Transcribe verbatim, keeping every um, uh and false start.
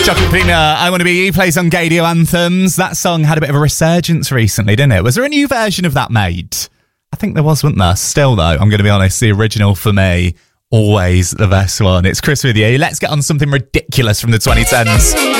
Chocolate Peanut, I Want to Be You plays on Gadio Anthems. That song had a bit of a resurgence recently, didn't it? Was there a new version of that made? I think there was, wasn't there? Still, though, I'm going to be honest, the original for me, always the best one. It's Chris with you. Let's get on something ridiculous from the twenty tens.